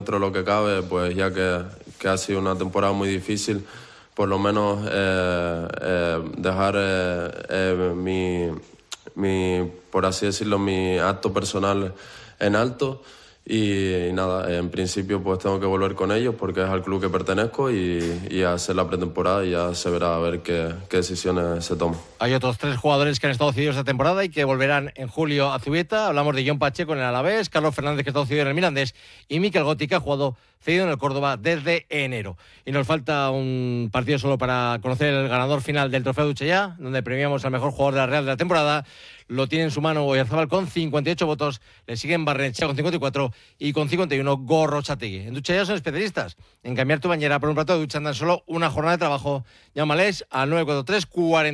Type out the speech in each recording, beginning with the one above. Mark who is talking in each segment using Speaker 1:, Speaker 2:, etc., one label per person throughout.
Speaker 1: Dentro de lo que cabe, pues ya que ha sido una temporada muy difícil, por lo menos dejar por así decirlo, mi acto personal en alto. Y nada, en principio pues tengo que volver con ellos porque es al club que pertenezco y hacer la pretemporada y ya se verá a ver qué decisiones se toman.
Speaker 2: Hay otros 3 jugadores que han estado cedidos esta temporada y que volverán en julio a Zubieta. Hablamos de John Pacheco en el Alavés, Carlos Fernández, que ha estado cedido en el Mirandés, y Mikel Gotti, que ha jugado cedido en el Córdoba desde enero. Y nos falta un partido solo para conocer el ganador final del Trofeo Duchellá, donde premiamos al mejor jugador de la Real de la temporada. Lo tiene en su mano Oyarzabal con 58 votos, le siguen Barrenechea con 54 y con 51 Gorrotxategi. En Duchellá son especialistas en cambiar tu bañera por un plato de ducha. Andan solo una jornada de trabajo. Llámales al 943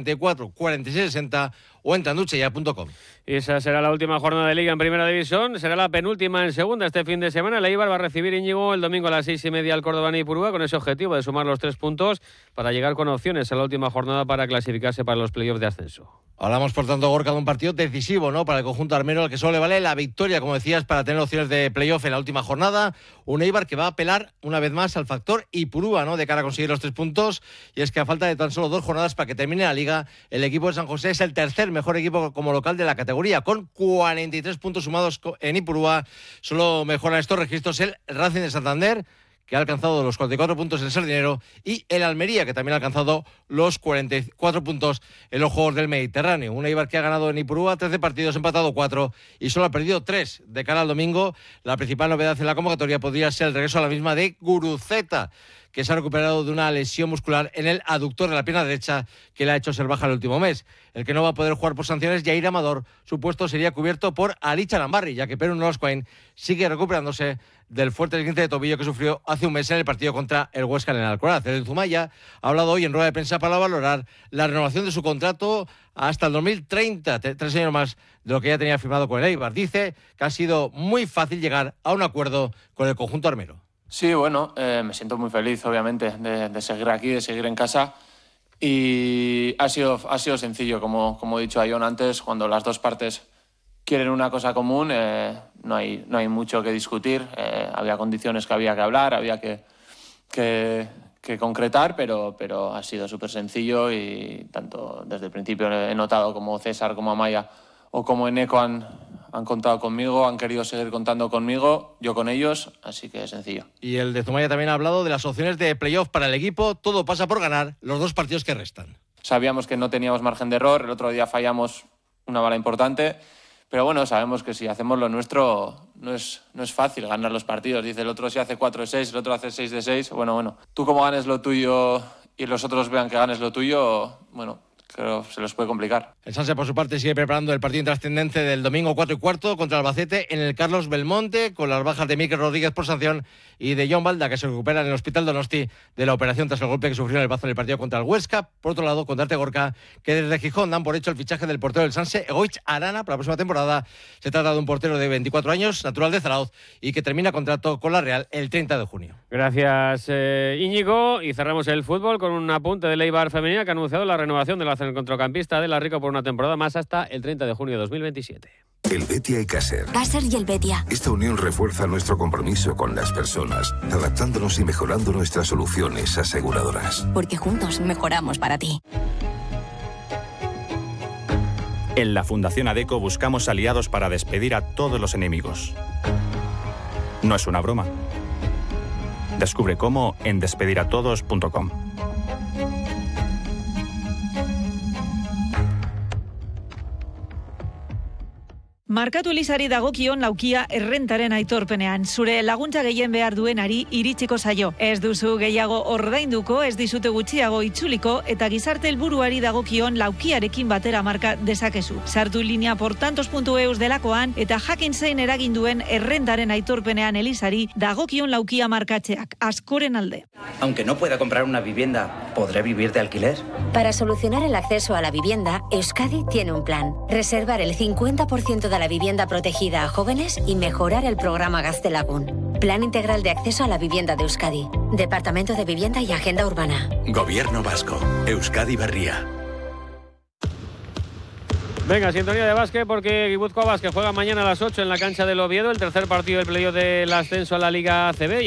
Speaker 2: 44 46 60 o entra en duchellá.com.
Speaker 3: Y esa será la última jornada de Liga en Primera División, será la penúltima en Segunda este fin de semana. El Eibar va a recibir Íñigo el domingo a las 6:30 al Córdoba en Ipurúa, con ese objetivo de sumar los 3 puntos para llegar con opciones a la última jornada para clasificarse para los playoffs de ascenso.
Speaker 2: Hablamos, por tanto, Gorka, de un partido decisivo, ¿no?, para el conjunto armero, al que solo le vale la victoria, como decías, para tener opciones de playoff en la última jornada. Un Eibar que va a apelar una vez más al factor Ipurúa, ¿no?, de cara a conseguir los 3 puntos. Y es que a falta de tan solo 2 jornadas para que termine la Liga, el equipo de San José es el tercer mejor equipo como local de la categoría, con 43 puntos sumados en Ipurúa. Solo mejoran estos registros el Racing de Santander, que ha alcanzado los 44 puntos en el Sardinero, y el Almería, que también ha alcanzado los 44 puntos en los Juegos del Mediterráneo. Un Eibar que ha ganado en Ipurúa 13 partidos, empatado 4 y solo ha perdido 3 de cara al domingo. La principal novedad en la convocatoria podría ser el regreso a la misma de Guruceta, que se ha recuperado de una lesión muscular en el aductor de la pierna derecha que le ha hecho ser baja el último mes. El que no va a poder jugar por sanciones, Jair Amador. Su puesto sería cubierto por Ali Charambarri, ya que Perú Nosquain sigue recuperándose del fuerte esguince de tobillo que sufrió hace un mes en el partido contra el Huesca en el Alcoraz. El Zumaya ha hablado hoy en rueda de prensa para valorar la renovación de su contrato hasta el 2030, 3 años más de lo que ya tenía firmado con el Eibar. Dice que ha sido muy fácil llegar a un acuerdo con el conjunto armero.
Speaker 4: Sí, bueno, me siento muy feliz, obviamente, de seguir aquí, de seguir en casa. Y ha sido sencillo, como he dicho a John antes, cuando las dos partes quieren una cosa común, no hay mucho que discutir. Había condiciones que había que hablar, había que concretar, pero ha sido súper sencillo y tanto desde el principio he notado como César, como Amaya o como Eneco han contado conmigo, han querido seguir contando conmigo, yo con ellos, así que es sencillo.
Speaker 2: Y el de Zumaya también ha hablado de las opciones de playoff para el equipo. Todo pasa por ganar los 2 partidos que restan.
Speaker 4: Sabíamos que no teníamos margen de error, el otro día fallamos una bala importante, pero bueno, sabemos que si hacemos lo nuestro no es fácil ganar los partidos. Dice el otro si hace 4 de 6, el otro hace 6 de 6. Bueno, tú como ganes lo tuyo y los otros vean que ganes lo tuyo, bueno, creo que se les puede complicar.
Speaker 2: El Sanse, por su parte, sigue preparando el partido intrascendente del domingo 4:15 contra Albacete en el Carlos Belmonte, con las bajas de Mikel Rodríguez por sanción y de John Balda, que se recupera en el Hospital Donosti de la operación tras el golpe que sufrió en el bazo en el partido contra el Huesca. Por otro lado, contarte, Gorka, que desde Gijón dan por hecho el fichaje del portero del Sanse, Egoitz Arana, para la próxima temporada. Se trata de un portero de 24 años, natural de Zarauz, y que termina contrato con la Real el 30 de junio.
Speaker 3: Gracias, Íñigo. Y cerramos el fútbol con un apunte del Eibar femenina, que ha anunciado la renovación de la centrocampista de la Rico por una temporada más hasta el 30 de junio de 2027.
Speaker 5: El Betia y Caser.
Speaker 6: Caser y el Betia.
Speaker 5: Esta unión refuerza nuestro compromiso con las personas, adaptándonos y mejorando nuestras soluciones aseguradoras.
Speaker 6: Porque juntos mejoramos para ti.
Speaker 7: En la Fundación ADECO buscamos aliados para despedir a todos los enemigos. No es una broma. Descubre cómo en despediratodos.com.
Speaker 8: Markatu Elizari dagokion laukia errentaren aitorpenean. Zure laguntza gehien behar duenari iritsiko zaio. Ez duzu gehiago ordainduko, ez dizute gutxiago itzuliko, eta gizarte helburuari dagokion laukiarekin batera marka dezakezu. Sartu linea portantos.eus delakoan, eta jakin zein eragin duen errentaren aitorpenean Elizari dagokion laukia markatzeak. Askoren alde.
Speaker 9: Aunque no pueda comprar una vivienda, ¿podré vivir de alquiler?
Speaker 6: Para solucionar el acceso a la vivienda, Euskadi tiene un plan. Reservar el 50% de la vivienda protegida a jóvenes y mejorar el programa Gaztelagun. Plan integral de acceso a la vivienda de Euskadi. Departamento de Vivienda y Agenda Urbana.
Speaker 10: Gobierno vasco. Euskadi Berria.
Speaker 3: Venga, sintonía de básquet porque Guipúzcoa Básquet juega mañana a las 8 en la cancha del Oviedo, el tercer partido del playoff del ascenso a la Liga ACB.